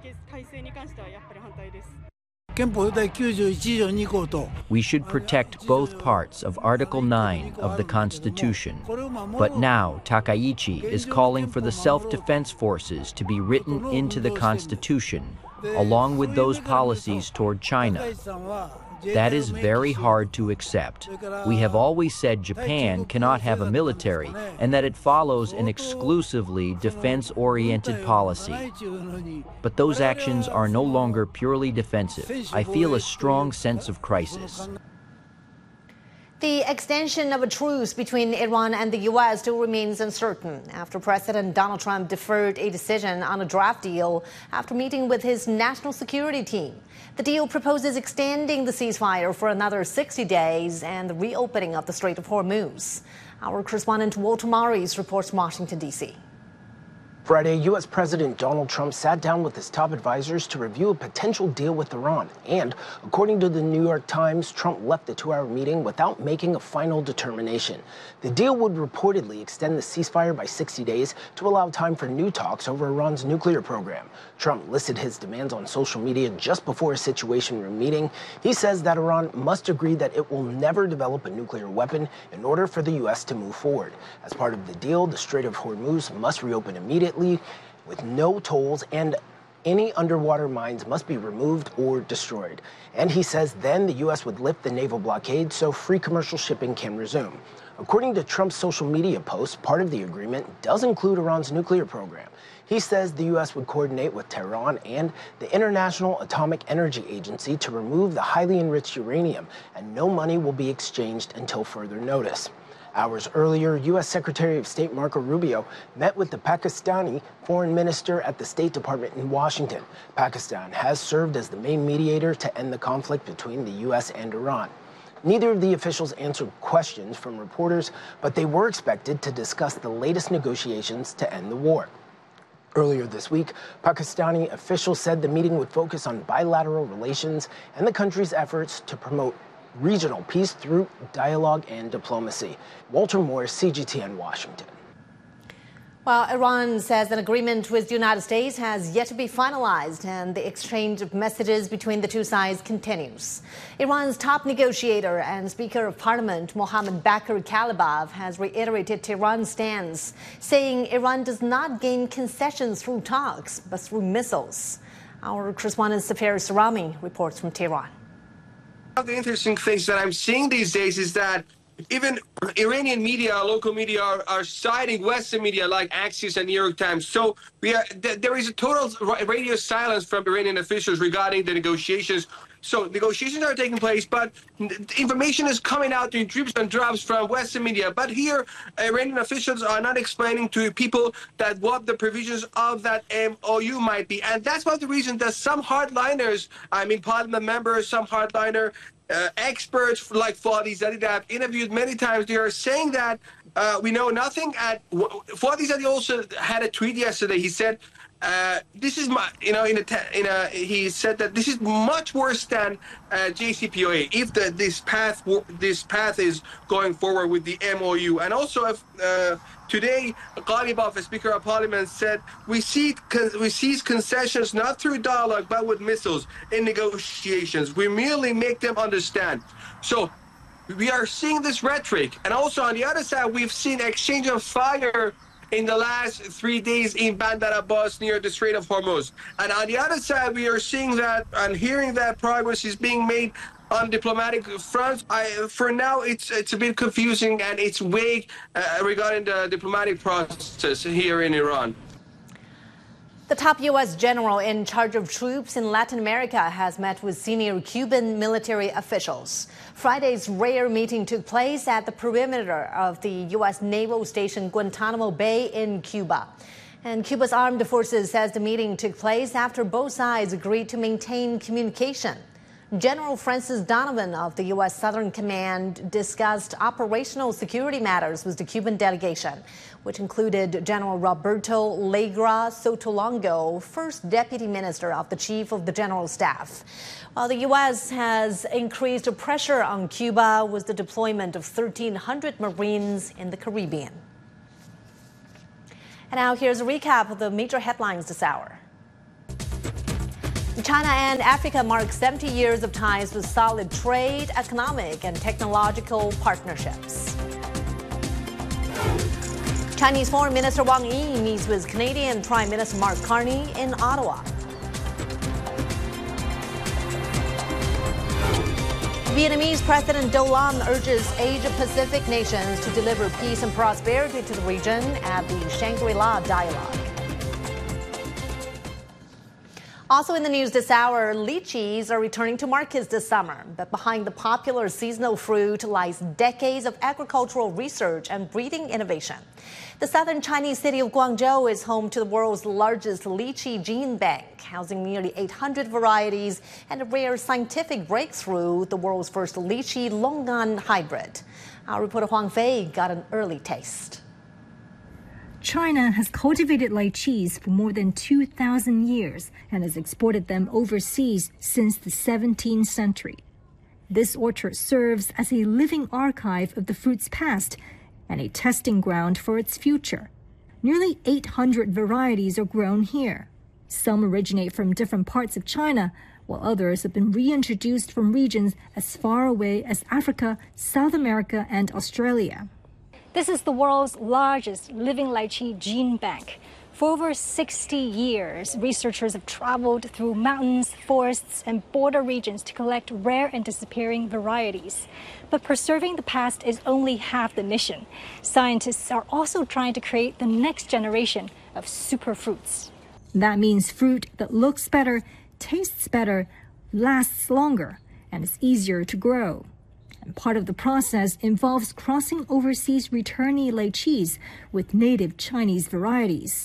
We should protect both parts of Article 9 of the Constitution. But now Takaichi is calling for the self-defense forces to be written into the Constitution, along with those policies toward China. That is very hard to accept. We have always said Japan cannot have a military and that it follows an exclusively defense-oriented policy. But those actions are no longer purely defensive. I feel a strong sense of crisis. The extension of a truce between Iran and the U.S. still remains uncertain after President Donald Trump deferred a decision on a draft deal after meeting with his national security team. The deal proposes extending the ceasefire for another 60 days and the reopening of the Strait of Hormuz. Our correspondent Walter Maris reports from Washington, D.C. Friday, U.S. President Donald Trump sat down with his top advisors to review a potential deal with Iran. And according to the New York Times, Trump left the two-hour meeting without making a final determination. The deal would reportedly extend the ceasefire by 60 days to allow time for new talks over Iran's nuclear program. Trump listed his demands on social media just before a Situation Room meeting. He says that Iran must agree that it will never develop a nuclear weapon in order for the U.S. to move forward. As part of the deal, the Strait of Hormuz must reopen immediately with no tolls, and any underwater mines must be removed or destroyed. And he says then the U.S. would lift the naval blockade so free commercial shipping can resume. According to Trump's social media posts, part of the agreement does include Iran's nuclear program. He says the U.S. would coordinate with Tehran and the International Atomic Energy Agency to remove the highly enriched uranium, and no money will be exchanged until further notice. Hours earlier, U.S. Secretary of State Marco Rubio met with the Pakistani foreign minister at the State Department in Washington. Pakistan has served as the main mediator to end the conflict between the U.S. and Iran. Neither of the officials answered questions from reporters, but they were expected to discuss the latest negotiations to end the war. Earlier this week, Pakistani officials said the meeting would focus on bilateral relations and the country's efforts to promote regional peace through dialogue and diplomacy. Walter Moore, CGTN, Washington. Well, Iran says an agreement with the United States has yet to be finalized, and the exchange of messages between the two sides continues. Iran's top negotiator and Speaker of Parliament, Mohammad Bakir Kalibaf, has reiterated Tehran's stance, saying Iran does not gain concessions through talks, but through missiles. Our correspondent Safir Sarami reports from Tehran. One of the interesting things that I'm seeing these days is that even Iranian media, local media, are citing Western media like Axios and New York Times. So there is a total radio silence from Iranian officials regarding the negotiations. So negotiations are taking place, but information is coming out in drips and drops from Western media. But here, Iranian officials are not explaining to people that what the provisions of that MOU might be. And that's one of the reasons that some hardliners, I mean parliament members, some hardliner experts like Fadi Zadeh I've interviewed many times, they are saying that we know nothing. And Fadi Zadeh also had a tweet yesterday. He said, this is my, he said that this is much worse than JCPOA if this path is going forward with the MOU. And also, today, Ghalibaf, Speaker of Parliament, said we seize concessions not through dialogue but with missiles in negotiations. We merely make them understand. So we are seeing this rhetoric, and also on the other side, we've seen exchange of fire in the last 3 days in Bandar Abbas near the Strait of Hormuz. And on the other side, we are seeing that and hearing that progress is being made on diplomatic fronts. For now, it's a bit confusing and it's vague regarding the diplomatic process here in Iran. The top U.S. general in charge of troops in Latin America has met with senior Cuban military officials. Friday's rare meeting took place at the perimeter of the U.S. naval station Guantanamo Bay in Cuba. And Cuba's armed forces says the meeting took place after both sides agreed to maintain communication. General Francis Donovan of the U.S. Southern Command discussed operational security matters with the Cuban delegation, which included General Roberto Legra Sotolongo, First Deputy Minister of the Chief of the General Staff. While the U.S. has increased pressure on Cuba with the deployment of 1,300 Marines in the Caribbean. And now here's a recap of the major headlines this hour. China and Africa mark 70 years of ties with solid trade, economic, and technological partnerships. Chinese Foreign Minister Wang Yi meets with Canadian Prime Minister Mark Carney in Ottawa. Vietnamese President Do Lam urges Asia-Pacific nations to deliver peace and prosperity to the region at the Shangri-La Dialogue. Also in the news this hour, lychees are returning to markets this summer. But behind the popular seasonal fruit lies decades of agricultural research and breeding innovation. The southern Chinese city of Guangzhou is home to the world's largest lychee gene bank, housing nearly 800 varieties and a rare scientific breakthrough, the world's first lychee Long'an hybrid. Our reporter Huang Fei got an early taste. China has cultivated lychees for more than 2,000 years and has exported them overseas since the 17th century. This orchard serves as a living archive of the fruit's past and a testing ground for its future. Nearly 800 varieties are grown here. Some originate from different parts of China, while others have been reintroduced from regions as far away as Africa, South America, and Australia. This is the world's largest living lychee gene bank. For over 60 years, researchers have traveled through mountains, forests, and border regions to collect rare and disappearing varieties. But preserving the past is only half the mission. Scientists are also trying to create the next generation of superfruits. That means fruit that looks better, tastes better, lasts longer, and is easier to grow. And part of the process involves crossing overseas returnee lychees with native Chinese varieties.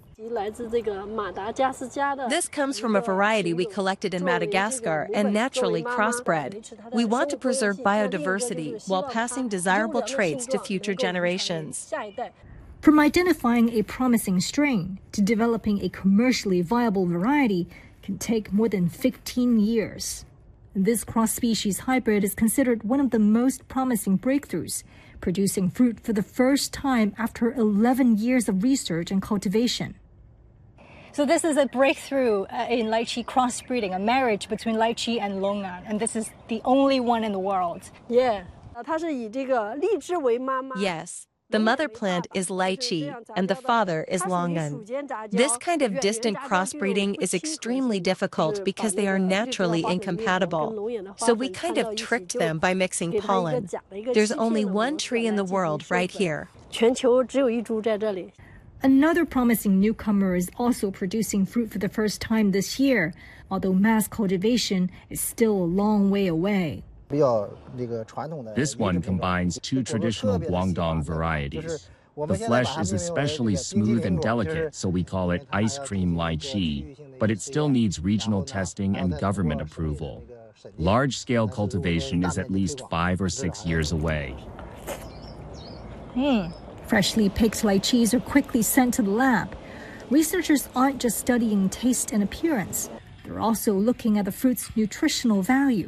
This comes from a variety we collected in Madagascar and naturally crossbred. We want to preserve biodiversity while passing desirable traits to future generations. From identifying a promising strain to developing a commercially viable variety can take more than 15 years. This cross-species hybrid is considered one of the most promising breakthroughs, producing fruit for the first time after 11 years of research and cultivation. So this is a breakthrough in lychee crossbreeding, a marriage between lychee and Long'an, and this is the only one in the world. Yes. The mother plant is lychee, and the father is Long'an. This kind of distant crossbreeding is extremely difficult because they are naturally incompatible. So we kind of tricked them by mixing pollen. There's only one tree in the world right here. Another promising newcomer is also producing fruit for the first time this year, although mass cultivation is still a long way away. This one combines two traditional Guangdong varieties. The flesh is especially smooth and delicate, so we call it ice cream lychee, but it still needs regional testing and government approval. Large-scale cultivation is at least 5 or 6 years away. Freshly picked lychees are quickly sent to the lab. Researchers aren't just studying taste and appearance. They're also looking at the fruit's nutritional value.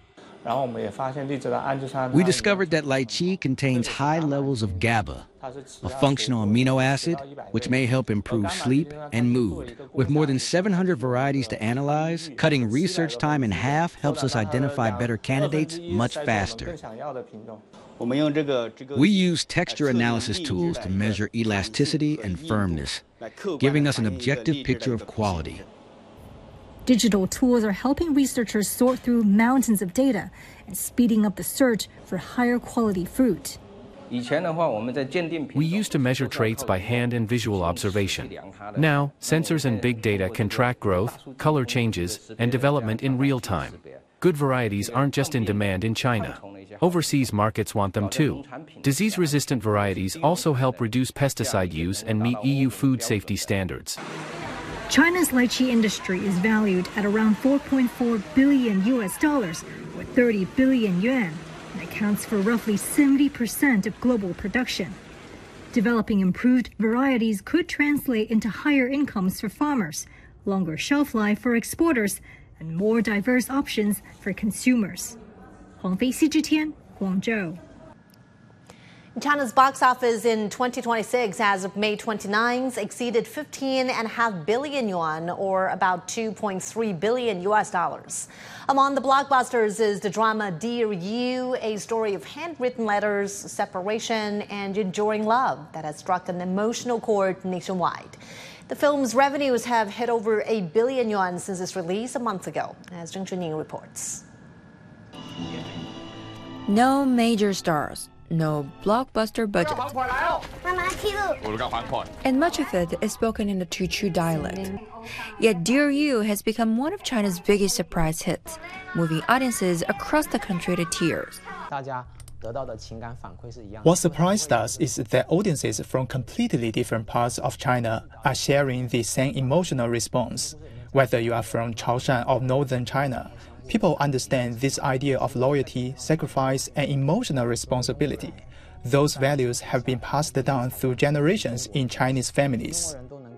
We discovered that lychee contains high levels of GABA, a functional amino acid which may help improve sleep and mood. With more than 700 varieties to analyze, cutting research time in half helps us identify better candidates much faster. We use texture analysis tools to measure elasticity and firmness, giving us an objective picture of quality. Digital tools are helping researchers sort through mountains of data and speeding up the search for higher quality fruit. We used to measure traits by hand and visual observation. Now, sensors and big data can track growth, color changes, and development in real time. Good varieties aren't just in demand in China. Overseas markets want them too. Disease-resistant varieties also help reduce pesticide use and meet EU food safety standards. China's lychee industry is valued at around $4.4 billion or 30 billion yuan, and accounts for roughly 70% of global production. Developing improved varieties could translate into higher incomes for farmers, longer shelf life for exporters, and more diverse options for consumers. Huang Fei, CGTN, Guangzhou. China's box office in 2026 as of May 29th exceeded 15.5 billion yuan, or about $2.3 billion. Among the blockbusters is the drama Dear You, a story of handwritten letters, separation, and enduring love that has struck an emotional chord nationwide. The film's revenues have hit over 8 billion yuan since its release a month ago, as Zheng Chuning reports. No major stars. No blockbuster budget. And much of it is spoken in the Teochew dialect. Yet Dear You has become one of China's biggest surprise hits, moving audiences across the country to tears. What surprised us is that audiences from completely different parts of China are sharing the same emotional response. Whether you are from Chaoshan or northern China, people understand this idea of loyalty, sacrifice, and emotional responsibility. Those values have been passed down through generations in Chinese families.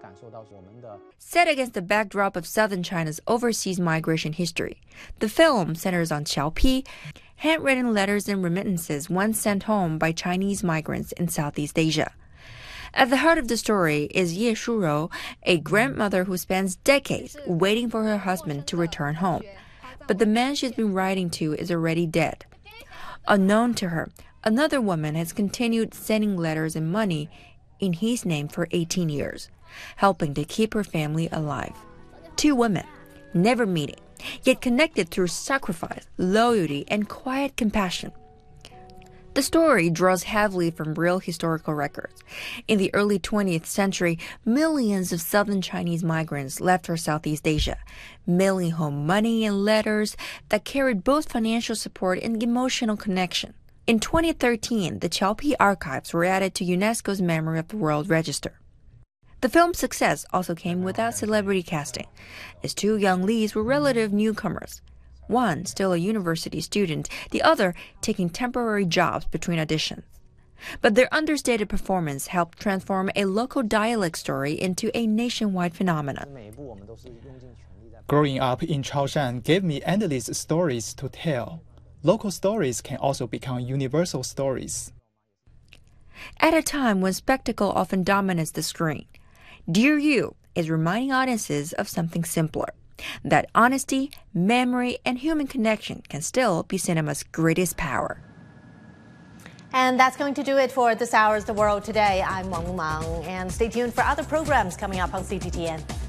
Set against the backdrop of southern China's overseas migration history, the film centers on Qiaopi, handwritten letters and remittances once sent home by Chinese migrants in Southeast Asia. At the heart of the story is Ye Shurou, a grandmother who spends decades waiting for her husband to return home. But the man she's been writing to is already dead. Unknown to her, another woman has continued sending letters and money in his name for 18 years, helping to keep her family alive. Two women, never meeting, yet connected through sacrifice, loyalty, and quiet compassion. The story draws heavily from real historical records. In the early 20th century, millions of southern Chinese migrants left for Southeast Asia, mailing home money and letters that carried both financial support and emotional connection. In 2013, the Qiaopi archives were added to UNESCO's Memory of the World Register. The film's success also came without celebrity casting, as two young leads were relative newcomers. One still a university student, the other taking temporary jobs between auditions. But their understated performance helped transform a local dialect story into a nationwide phenomenon. Growing up in Chaoshan gave me endless stories to tell. Local stories can also become universal stories. At a time when spectacle often dominates the screen, Dear You is reminding audiences of something simpler. That honesty, memory, and human connection can still be cinema's greatest power. And that's going to do it for this hour's The World Today. I'm Wang Mang, and stay tuned for other programs coming up on CGTN.